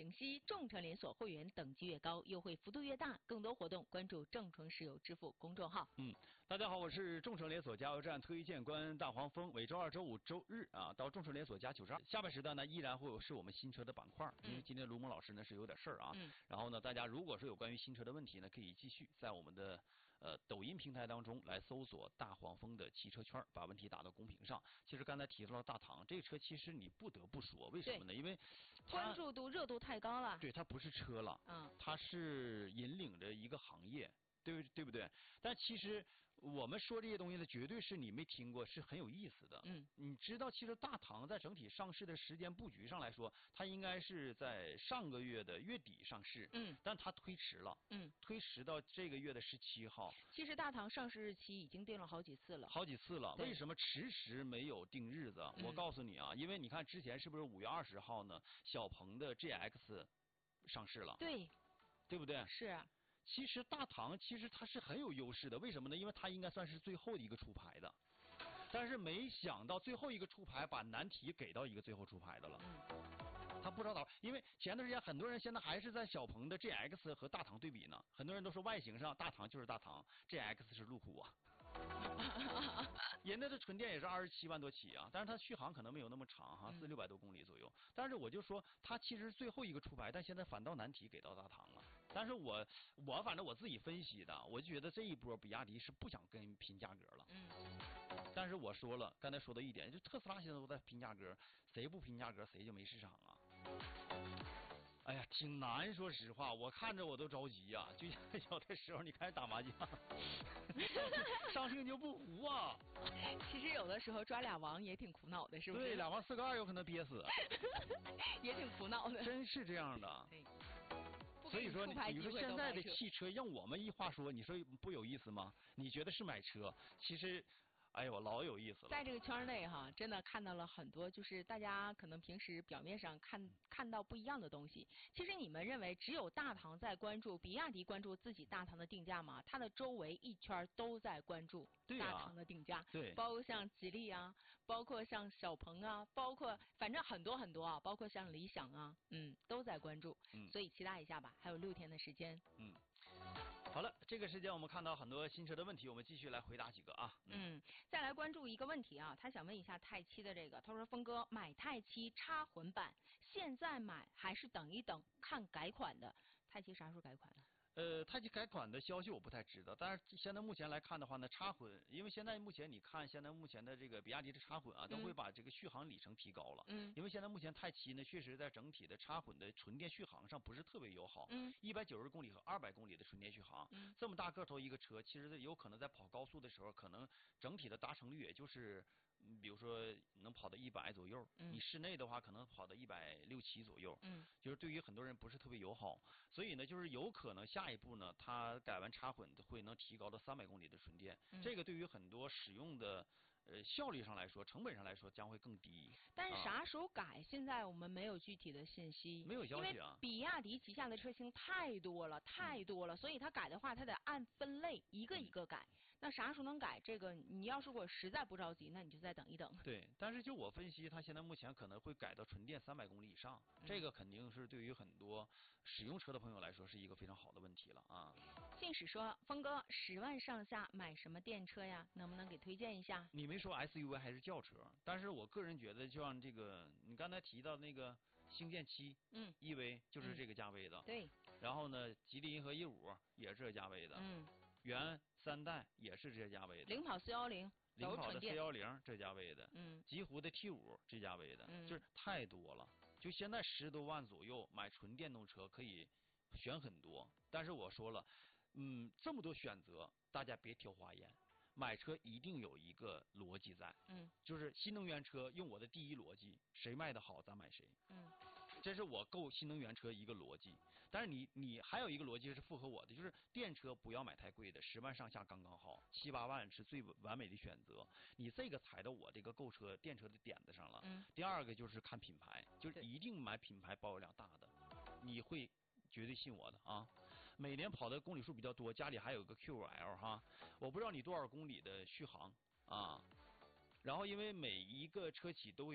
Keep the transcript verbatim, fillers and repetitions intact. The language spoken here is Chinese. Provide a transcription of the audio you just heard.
平息，众诚连锁会员等级越高，优惠幅度越大。更多活动关注众诚石油支付公众号。 嗯，大家好，我是众诚连锁加油站推荐官大黄蜂。每周二、周五、周日啊，到众诚连锁加九十二。下半时段呢，依然会有是我们新车的板块，因为今天卢萌老师呢是有点事儿啊。嗯。然后呢，大家如果说有关于新车的问题呢，可以继续在我们的呃抖音平台当中来搜索大黄蜂的汽车圈，把问题打到公屏上。其实刚才提到了大唐这个车，其实你不得不说，为什么呢？因为关注度、热度太高了。 对，它不是车了，嗯，它是引领着一个行业。对对不对？但其实我们说这些东西呢，绝对是你没听过，是很有意思的。嗯，你知道，其实大唐在整体上市的时间布局上来说，它应该是在上个月的月底上市。嗯，但它推迟了。嗯，推迟到这个月的十七号。 其实大唐上市日期已经定了好几次了。 好几次了，为什么迟迟没有定日子？嗯、我告诉你啊，因为你看之前是不是五月二十号呢？小鹏的 G X 上市了。 对， 对不对？ 是啊。 其实大唐其实它是很有优势的，为什么呢？因为它应该算是最后一个出牌的，但是没想到最后一个出牌把难题给到一个最后出牌的了。他不知道咋，因为前段时间很多人现在还是在小鹏的 G X 和大唐对比呢，很多人都说外形上大唐就是大唐 ，G X 是路虎啊。人家的纯电也是二十七万多起啊，但是它续航可能没有那么长哈，四六百多公里左右。但是我就说，它其实最后一个出牌，但现在反倒难题给到大唐了。但是我我反正我自己分析的，我就觉得这一波比亚迪是不想跟人拼价格了。嗯。但是我说了，刚才说的一点，就特斯拉现在都在拼价格，谁不拼价格谁就没市场啊。哎呀，挺难，说实话，我看着我都着急呀、啊。就像有的时候你开始打麻将，上性就不服啊。 其实有的时候抓俩王也挺苦恼的，是不是？ 对，俩王四个二有可能憋死。 也挺苦恼的。 真是这样的。对。所以说，你说现在的汽车，让我们一话说，你说不有意思吗？你觉得是买车，其实。哎呦，老有意思了。 在这个圈内哈，真的看到了很多，就是大家可能平时表面上看看到不一样的东西。其实你们认为只有大唐在关注，比亚迪关注自己大唐的定价吗？它的周围一圈都在关注大唐的定价。 对、啊。对。 包括像吉利啊，包括像小鹏啊，包括反正很多很多啊，包括像理想啊，嗯，都在关注。嗯。所以期待一下吧，还有六天的时间。 嗯。好了，这个时间我们看到很多新车的问题，我们继续来回答几个啊。 嗯，再来关注一个问题啊，他想问一下泰七的这个，他说峰哥买泰七插混版，现在买还是等一等看改款的？泰七啥时候改款呢？ 呃，泰七改款的消息我不太知道，但是现在目前来看的话呢，插混，因为现在目前你看现在目前的这个比亚迪的插混啊，都会把这个续航里程提高了。嗯。因为现在目前泰七呢，确实在整体的插混的纯电续航上不是特别友好。嗯。一百九十公里和二百公里的纯电续航，嗯，这么大个头一个车，其实有可能在跑高速的时候，可能整体的达成率也就是。嗯，比如说能跑到一百左右，嗯，你室内的话可能跑到一百六七左右，嗯，就是对于很多人不是特别友好，所以呢，就是有可能下一步呢，它改完插混会能提高到三百公里的纯电，嗯，这个对于很多使用的呃效率上来说，成本上来说将会更低。 但是啥时候改，啊、现在我们没有具体的信息， 没有消息啊。 比亚迪旗下的车型太多了，太多了，嗯、所以它改的话，它得按分类一个一个改。嗯、那啥时候能改？这个你要是如果实在不着急，那你就再等一等。 对，但是就我分析，它现在目前可能会改到纯电三百公里以上，嗯、这个肯定是对于很多使用车的朋友来说是一个非常好的问题了啊。 信使说，峰哥十万上下买什么电车呀？能不能给推荐一下？ 你没说 S U V 还是轿车，但是我个人觉得，就像这个你刚才提到那个星舰七，嗯 ，E V 就是这个价位的，嗯、 对。 然后呢，吉利银河 E 五也是这个价位的，嗯，元三代也是这个价位的， 领跑四一零。 领跑的 C 一零这价位的，嗯，极狐的 T 五这价位的，嗯，就是太多了。就现在十多万左右买纯电动车可以选很多，但是我说了，嗯，这么多选择，大家别挑花眼。买车一定有一个逻辑在，嗯，就是新能源车用我的第一逻辑，谁卖的好咱买谁，嗯，这是我购新能源车一个逻辑。但是你你还有一个逻辑是符合我的，就是电车不要买太贵的，十万上下刚刚好，七八万是最完美的选择。你这个踩到我这个购车电车的点子上了。嗯，第二个就是看品牌，就是一定买品牌保有量大的，你会。绝对信我的啊！每年跑的公里数比较多，家里还有个 Q 五 L 哈，我不知道你多少公里的续航啊。然后因为每一个车企都会。